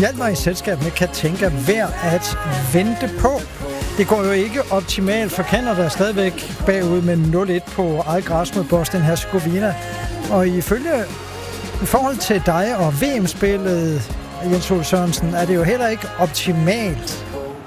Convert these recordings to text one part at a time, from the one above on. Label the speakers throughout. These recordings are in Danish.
Speaker 1: Hjalmar i selskab med Katinka værd at vente på. Det går jo ikke optimalt for Canada, stadigvæk bagud med 0-1 på eget græs mod Bosnien-Herzegovina. Og i forhold til dig og VM-spillet, Jens Ole Sørensen, er det jo heller ikke optimalt.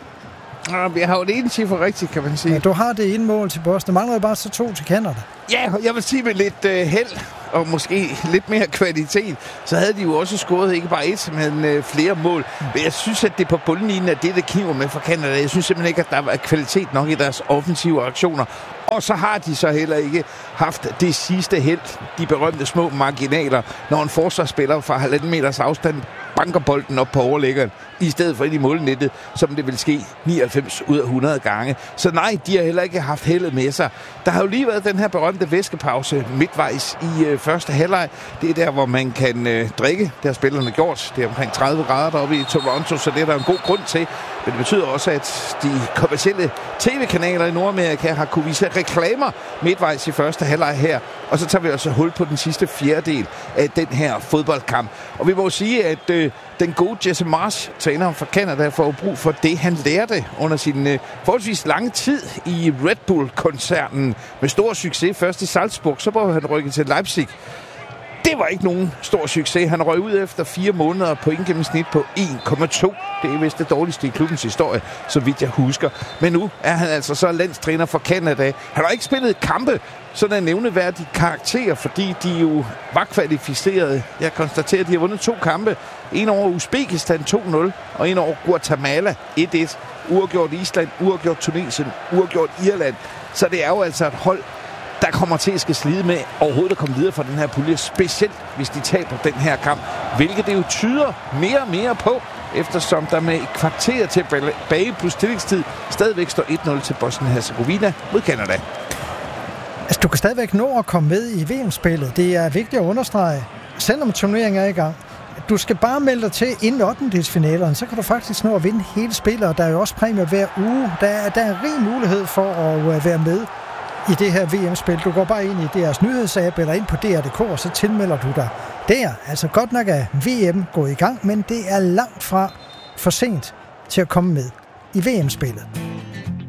Speaker 2: Jeg har jo det ene cifre rigtigt, kan man sige.
Speaker 1: Ja, du har det ene mål til Bosnien. Mangler jo bare så 2 til Canada.
Speaker 2: Ja, jeg vil sige med lidt held og måske lidt mere kvalitet, så havde de jo også scoret ikke bare et, men flere mål. Men jeg synes, at det på bundlinjen er det kniver med for Canada. Jeg synes simpelthen ikke, at der er kvalitet nok i deres offensive aktioner. Og så har de så heller ikke haft det sidste held, de berømte små marginaler, når en forsvarsspiller fra 1,5 meters afstand banker bolden op på overlæggeren, i stedet for ind i målnettet, som det vil ske 99 ud af 100 gange. Så nej, de har heller ikke haft heldet med sig. Der har jo lige været den her berømte væskepause midtvejs i første halvleg. Det er der, hvor man kan drikke. Det har spillerne gjort. Det er omkring 30 grader deroppe i Toronto, så det er der en god grund til. Men det betyder også, at de kommercielle tv-kanaler i Nordamerika har kunne vise reklamer midtvejs i første halvleg her. Og så tager vi også hul på den sidste fjerdedel af den her fodboldkamp. Og vi må sige, at den gode Jesse Marsch, træneren for Canada, får brug for det, han lærte under sin forholdsvis lange tid i Red Bull-koncernen. Med stor succes først i Salzburg, så var han rykket til Leipzig. Det var ikke nogen stor succes. Han røg ud efter 4 måneder på gennemsnit på 1,2. Det er vist det dårligste i klubbens historie, så vidt jeg husker. Men nu er han altså så landstræner for Canada. Han har ikke spillet kampe, sådan en nævneværdig karakter, fordi de jo var kvalificerede. Jeg konstaterer, at de har vundet 2 kampe. En over Uzbekistan 2-0, og en over Guatemala 1-1. Uafgjort Island, uafgjort Tunesien, uafgjort Irland. Så det er jo altså et hold, der kommer til at skal slide med overhovedet at komme videre fra den her pulje, specielt hvis de taber den her kamp, hvilket det jo tyder mere og mere på, eftersom der med et kvarter tilbage plus tillægstid stadigvæk står 1-0 til Bosnien-Herzegovina mod Canada.
Speaker 1: Altså, du kan stadigvæk nå at komme med i VM-spillet. Det er vigtigt at understrege, selvom turneringen er i gang. Du skal bare melde dig til inden 8-delsfinalerne, så kan du faktisk nå at vinde hele spillet, og der er jo også præmier hver uge. Der er rig mulighed for at være med i det her VM-spil. Du går bare ind i deres nyhedsapp eller ind på DR.dk, og så tilmelder du dig der. Altså godt nok er VM gået i gang, men det er langt fra for sent til at komme med i VM-spillet.